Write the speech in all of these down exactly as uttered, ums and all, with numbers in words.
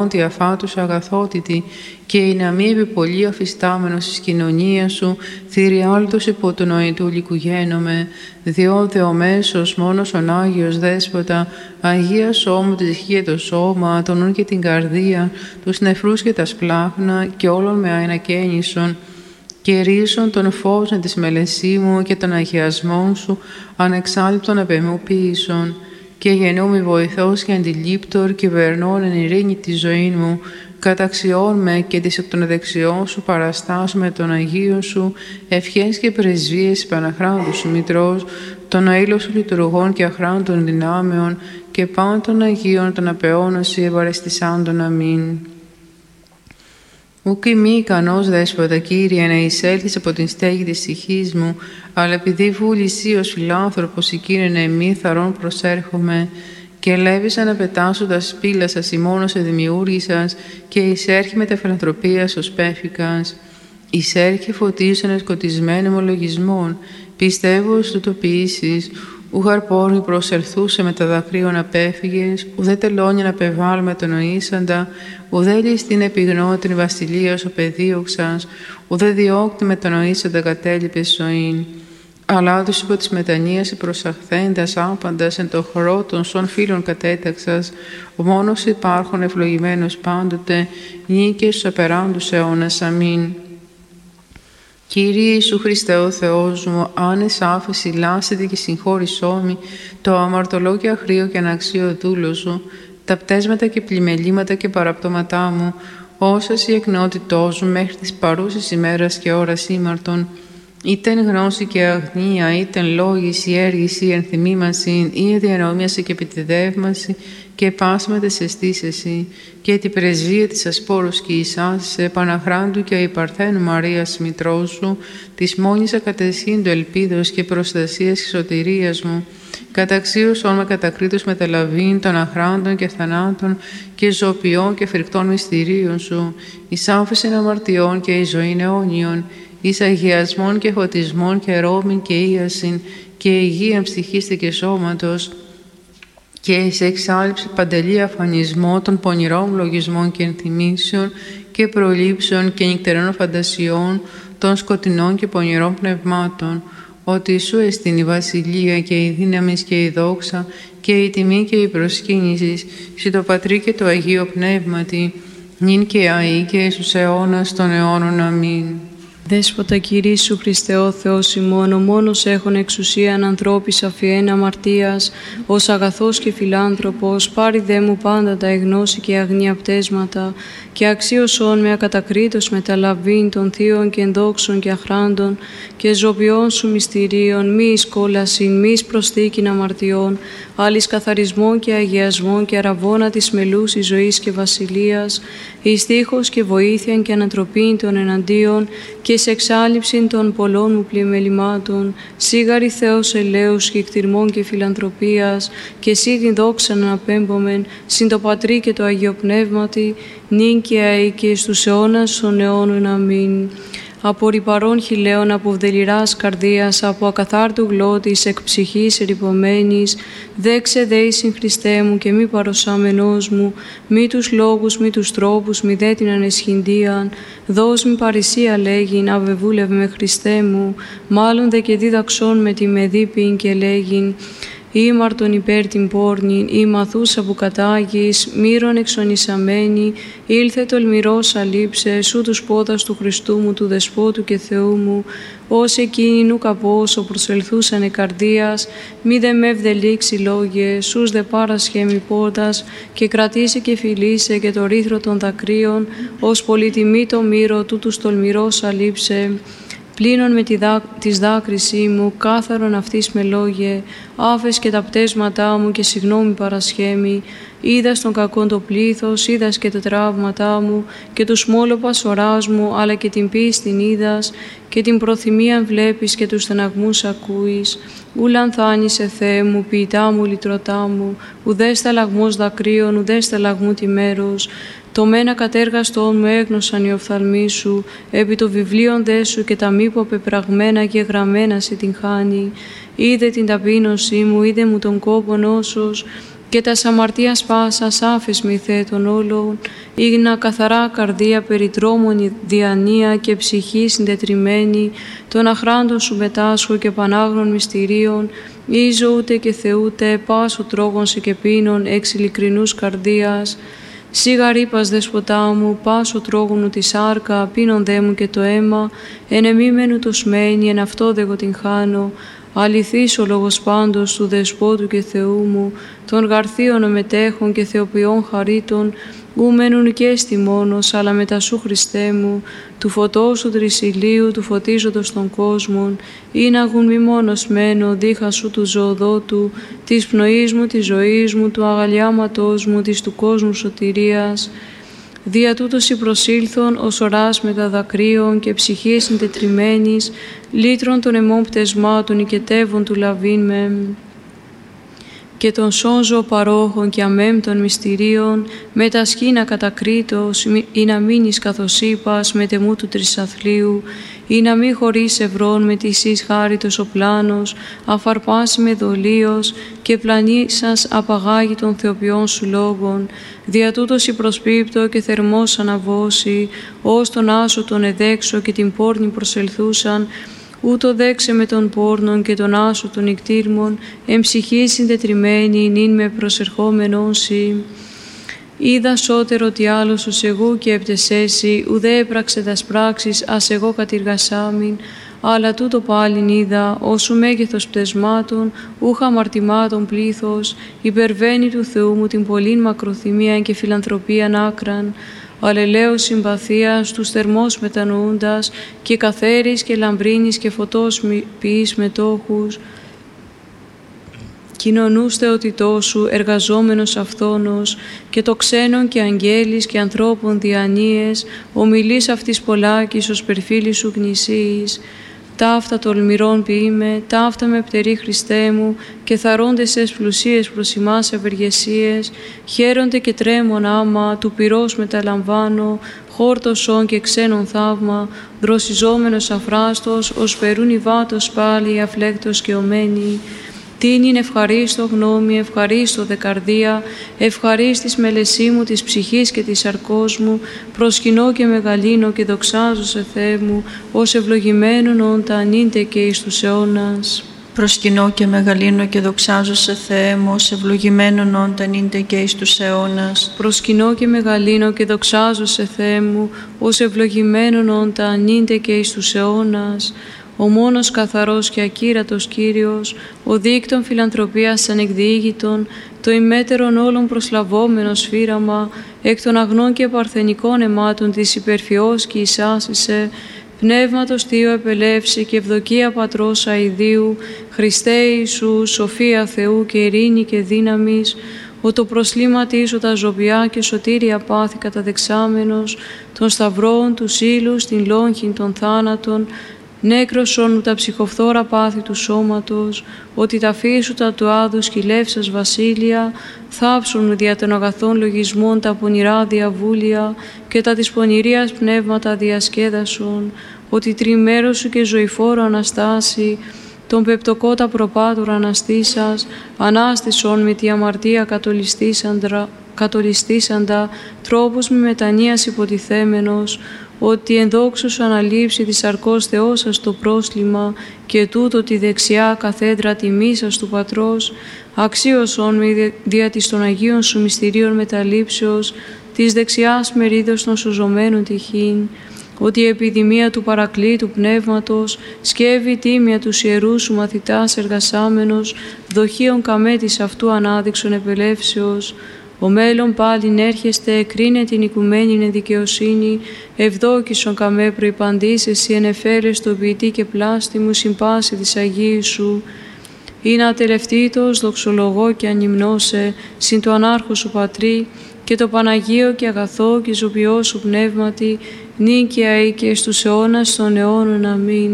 ότι αφάτους αγαθότητη και η να μη επιπολεί αφιστάμενος της κοινωνίας σου, θηριάλτος υπό του νοητού λικουγένομαι, διότι ο μέσος μόνος ον Άγιος Δέσποτα, Αγία σώμου τη και το σώμα, τον νου και την καρδία, τους νεφρούς και τα σπλάχνα και όλων με αενακαίνισον, και ρίσον τον φως της μελεσίμου και των αγιασμών σου, ανεξάλληπτον επεμού ποιήσον, και γεννούμι βοηθός και αντιλήπτορ και βερνών εν ειρήνη τη ζωή μου, καταξιών με και της εκ των δεξιών σου παραστάσου με τον Αγίο σου, ευχές και πρεσβείες Παναχράντου σου Μητρός, των αήλων σου λειτουργών και αχράντων δυνάμεων και πάντων των Αγίων των απεώνωση ευαρεστησάντων. Αμήν. Ουκ μη ικανός Δέσποτα, Κύριε, να εισέλθεις από την στέγη της ψυχής μου, αλλά επειδή βούλησή ως φιλάνθρωπος, Κύριε, εμή θαρών προσέρχομαι, και ελεύησα να πετάσω τα σπήλα σας ημών σε δημιούργησας, και εισέρχει με τα φιλανθρωπίας ως πέφικας. Εισέρχει φωτίσον εσκοτισμένων ομολογισμών, πιστεύω ως τούτο ποιήσεις, ου χαρπόρνη προσελθούσε με τα δακρύων απέφυγες, ουδέ τελώνια να πεβάλ με τον οήσαντα, ουδέ ληστήν επιγνώτην βασιλεία ο παιδίωξας, ουδέ διώκτη με τον οήσαντα κατέλειπες ζωήν. Αλλά τους υπό της μετανοίας προσαχθέντας άπαντας εν το χορό των σων φίλων κατέταξας, ο μόνος υπάρχον ευλογημένος πάντοτε, νίκες στους απεράντους αιώνας. Αμήν. Κύριε Ιησού Χριστέ ο Θεός μου, άνες άφεση λάσετε και συγχώρησόμη το αμαρτωλό και αχρίο και αναξίο δούλο σου, τα πτέσματα και πλημελήματα και παραπτώματά μου, όσα η εκνότητός μου μέχρι της παρούσης ημέρας και ώρας ήμαρτον, ήτεν γνώση και αγνία, ήτεν λόγης ή έργης ή ενθυμήμαση, ή διανομίαση και επιτεδεύμαση, και πάσματα σε αισθήσεση, και την πρεσβεία της ασπόρους και Ισάς, Παναχράντου και η Παρθένου Μαρίας Μητρός σου, της μόνης ακατεσχύντου ελπίδος και προστασίας και σωτηρίας μου, καταξίωσον με κατακρίτους μεταλαβήν των αχράντων και θανάτων και ζωοποιών και φρικτών μυστηρίων σου, εις άφεσιν αμαρτιών και εις ζωήν αιώνιον, εις αγιασμών και φωτισμών και ρόμην και ίασιν και υγεία ψυχής και σώματος, και εις εξάλληψη παντελή αφανισμό των πονηρών λογισμών και ενθυμήσεων και προλήψεων και νυχτερών φαντασιών των σκοτεινών και πονηρών πνευμάτων, ότι σου εστιν η βασιλεία και η δύναμη και η δόξα και η τιμή και η προσκύνηση σε το Πατρί και το Αγίο Πνεύματι, νυν και αεί και στους αιώνας των αιώνων. Αμήν. Δέσποτα Κύριε Ιησού Χριστέ ο Θεός ημών, ο μόνος έχων εξουσίαν ανθρώπης αφιέν αμαρτίας, ως αγαθός και φιλάνθρωπος, πάρει δε μου πάντα τα εγνώση και αγνία πτέσματα, και αξίωσον με ακατακρίτως μεταλαβήν των θείων και ενδόξων και αχράντων, και ζωπιών σου μυστηρίων, μη εις κόλασιν, μη εις προσθήκην αμαρτιών, άλλης καθαρισμών και αγιασμών και αραβώνα της μελούσης ζωής και βασιλείας, εις τείχος και βοήθειαν και ανατροπήν των εναντίον, και σε εξάλληψην των πολλών μου πλημελημάτων, σίγαρη Θεός ελέους και εκτιρμών και φιλανθρωπίας, και εσύ την δόξα να απέμπομεν, συν το Πατρί και το Αγίο Πνεύματι, νυν και αεί και στους αιώνας των αιώνων. Αμήν. Από ρυπαρών χιλέων, από βδελιράς καρδίας, από ακαθάρτου γλώτης, εκ ψυχής ερυπωμένης, δέξε δέησιν Χριστέ μου και μη παροσάμενός μου, μη τους λόγους, μη τους τρόπους, μη δε την ανεσχυντίαν, δώσ' μη παρησία λέγειν, αβεβούλευ με Χριστέ μου, μάλλον δε και δίδαξόν με τη μεδίπην και λέγειν, ήμαρτον υπέρ την πόρνην, ή μαθούσα που κατάγεις, μύρον εξονισαμένη, ήλθε τολμηρός αλείψε, σου τους πόδας του Χριστού μου, του Δεσπότου και Θεού μου, ως εκείνοι νου καπόσο προσελθούσανε καρδίας, μη δε με ευδελίξει λόγε, σούς δε παρασχέμι πόρτας, και κρατήσει και φιλήσε και το ρήθρο των δακρύων, ως πολυτιμή το μύρο του τους τολμηρός αλείψε. Πλύνον με τη δά, της δάκρυσή μου, κάθαρον αυτής με λόγε, άφες και τα πτέσματά μου και συγγνώμη παρασχέμη, είδας τον κακόν το πλήθος, είδας και τα τραύματά μου, και τους μόλοπας οράς μου, αλλά και την πίστην είδας, και την προθυμίαν βλέπεις και τους στεναγμούς ακούεις. Ου λανθάνησε Θεέ μου, ποιητά μου, λυτρωτά μου, ουδέ σταλαγμός δακρύων, ουδέ σταλαγμού τη μέρος. Το μένα κατέργαστόν μου έγνωσαν οι οφθαλμοί σου, επί το βιβλίον δε σου και τα μήπω πεπραγμένα και γραμμένα σε την χάνει. Είδε την ταπείνωσή μου, είδε μου τον κόπον όσος, και τας αμαρτίας πάσας άφες μυθέ των όλων, ήγνα καθαρά καρδία περιτρόμων διανία και ψυχή συντετριμένη, των αχράντων σου μετάσχω και πανάγνων μυστηρίων, ίζω ούτε και θεούτε, πάσο τρόγων σε και πίνων, εξ ειλικρινούς καρδίας. Σίγα ρήπας δεσποτά μου, πάσο τρόγωνου τη σάρκα, πίνον δε μου και το αίμα, εν εμίμενου το σμένη, εν αυτό δε εγώ την χάνω. Αληθής ο λόγος πάντως του Δεσπότου και Θεού μου, των γαρθίων μετέχων και θεοποιών χαρίτων, ου μένουν και στη μόνος, αλλά μετά σου Χριστέ μου, του φωτός του τρισιλίου, του φωτίζοντος των κόσμων, ή να γουν μη μόνος μένω, δίχα σου του ζωοδότου, της πνοής μου, της ζωής μου, του αγαλιάματός μου, της του κόσμου σωτηρίας. Δια τούτος η προσήλθον ως οράς μεταδακρίων και ψυχής συντετριμένης, λύτρων των αιμών πτεσμάτων οικετεύων του λαβήν με, και των σώζω παρόχων και αμέμπτων μυστηρίων, με τα σκήνα κατακρίτως, ή να μείνεις καθώς είπας, με τεμού του τρισαθλίου, ή να μη χωρίς ευρών με της εις χάριτος ο πλάνος, αφαρπάσει με δολίος και πλανήσας απαγάγει των θεοποιών σου λόγων. Δια τούτος η προσπίπτω και θερμός αναβώσει, ως τον άσο τον εδέξω και την πόρνη προσελθούσαν, ούτω δέξε με τον πόρνον και τον άσο των νικτήρμων, εν ψυχή συντετριμένη, νυν με προσερχόμενον σοι. Είδα σώτερο τι άλλος ως εγώ και έπτεσέσι, ουδέ έπραξε τας πράξεις, ας εγώ κατηργασάμιν, αλλά τούτο πάλιν είδα, όσου μέγεθος πτεσμάτων, ούχα αμαρτημάτων πλήθος, υπερβαίνει του Θεού μου την πολλήν μακροθυμίαν και φιλανθρωπίαν άκραν, αλλελέως συμπαθίας, τους θερμός μετανοούντας, και καθαίρης και λαμπρίνης και φωτός ποιείς μετόχους, κοινωνούς θεοτητός σου, εργαζόμενος αυθόνος, και το ξένον και αγγέλης και ανθρώπων διανοίες, ομιλείς αυτής πολλάκης ως περφίλης σου γνησίης. Ταύτα τολμηρών ποιείμαι, ταύτα με πτερή Χριστέ μου, και θαρώντες εσ πλουσίες προς ημάς ευεργεσίες, χαίρονται και τρέμον άμα, του πυρός μεταλαμβάνω, χόρτωσον και ξένον θαύμα, δροσιζόμενος αφράστος, ως περούν υβάτος πάλι, αφλέκτος και ομένη. Τιν είναι ευχαρίστω γνώμη, ευχαρίστω δε καρδία, ευχαρίστης μελεσί μου της ψυχής και της σαρκός μου, προσκυνώ και μεγαλύνω και δοξάζω σε Θεέ μου, ως ευλογημένον όντα ανήντε και εις τους αιώνας. Προσκυνώ και μεγαλύνω και δοξάζω σε Θεέ μου, ως ευλογημένον όντα ανήντε και εις τους αιώνας. Προσκυνώ και μεγαλύνω και δοξάζω σε Θεέ μου, ως ευλογημένον όντα ανήντε και εις τους αιώνας. Ο μόνος καθαρός και ακύρατος Κύριος, ο δίκτων φιλανθρωπίας ανεκδιήγητον, το ημέτερον όλων προσλαβόμενος φύραμα, εκ των αγνών και παρθενικών αιμάτων της υπερφιός και εισάσισε, πνεύματος Θείο επελεύσει και ευδοκία Πατρός αηδίου, Χριστέ Ιησού, σοφία Θεού και ειρήνη και δύναμης, ο το προσλήματίσου τα ζωπιά και σωτήρια πάθη καταδεξάμενος, των σταυρών, του ύλους, την λόγχην των θάνατων, νέκρωσον τα ψυχοφθόρα πάθη του σώματος, ότι τα φύσου τα του άδου σκυλεύσας βασίλεια, θάψουν δια των αγαθών λογισμών τα πονηρά διαβούλια και τα της πονηρίας πνεύματα διασκέδασον, ότι τριμέρος σου και ζωηφόρο Αναστάση, τον πεπτοκότα προπάτουρα αναστήσας, ανάστησον με τη αμαρτία κατολιστήσαντα, κατολιστήσαντα τρόπους με μετανοίας υποτιθέμενος, ότι εν δόξου σου αναλείψει της σαρκός Θεός σας το πρόσλημα και τούτο τη δεξιά καθέδρα τιμής σας του Πατρός, αξίωσον με δια της των Αγίων σου μυστηρίων μεταλήψεως, της δεξιάς μερίδος των σωζωμένων τυχήν, ότι η επιδημία του παρακλήτου πνεύματος σκεύει τίμια τους ιερούς σου μαθητάς εργασάμενος, δοχείων καμέτης αυτού ανάδειξον επελεύσεως. Ο μέλλον πάλιν έρχεστε, εκρίνε την οικουμένη δικαιοσύνη, ευδόκησον καμέ προϋπαντής, εσύ ενεφέρες το ποιητή και πλάστη μου συμπάση της Αγίου σου. Είναι ατελευτήτως, δοξολογώ και ανυμνώσε, συν το ανάρχο σου Πατρί, και το Παναγίο και αγαθό και ζωπιό σου πνεύματι, νίκαια ή και στους αιώνας των αιώνων. Αμήν.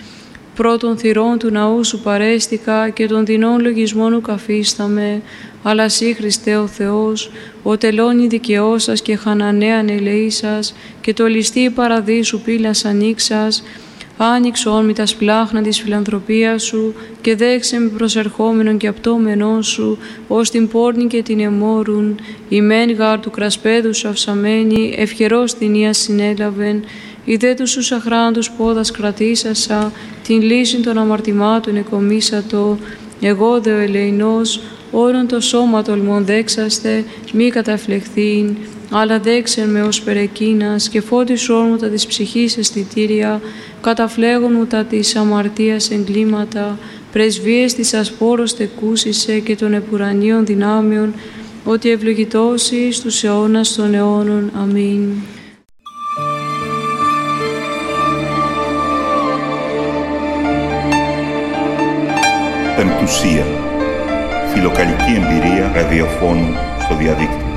Πρώτων θυρών του ναού σου παρέστηκα και των δεινών λογισμών ου καφίσταμε, αλλά σύ Χριστέ ο Θεός, ο τελώνει δικαιός σας και χανανέαν ελεήσας και το ληστή παραδείσου πύλας ανοίξας, άνοιξον μη τα σπλάχνα της φιλανθρωπίας σου και δέξε με προσερχόμενον και απτώμενον σου, ως την πόρνη και την εμόρουν, η μεν γάρ του κρασπέδου σου αυσαμένη, ευχερός την ία συνέλαβεν, η δε τους σου αχράντους πόδας κρατήσασα, την λύση των αμαρτημάτων εκομίσατο, εγώ δε ο ελεηνός, όρον το σώμα τολμών δέξαστε, μη καταφλεχθήν, αλλά δέξεν με ως περεκίνας και φώτισου όρμουτα της ψυχής αισθητήρια, καταφλέγον μου τα της αμαρτίας εγκλήματα, πρεσβείες της ασπόρος τεκούσισε και των επουρανίων δυνάμεων, ότι ευλογητώσει στους αιώνας των αιώνων. Αμήν. Πεμπτουσία. Φιλοκαλική εμπειρία ραδιοφώνου στο διαδίκτυο.